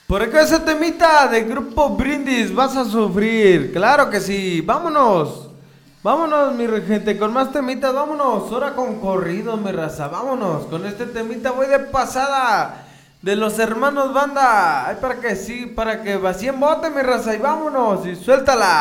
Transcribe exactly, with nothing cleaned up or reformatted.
Por acá ese temita de Grupo Brindis, vas a sufrir. Claro que sí. Vámonos. Vámonos, mi gente, con más temitas. Vámonos. Ahora con corrido, mi raza. Vámonos. Con este temita voy de pasada. De los hermanos banda. Ay, para que sí, para que vacíen bote, mi raza. Y vámonos. Y suéltala.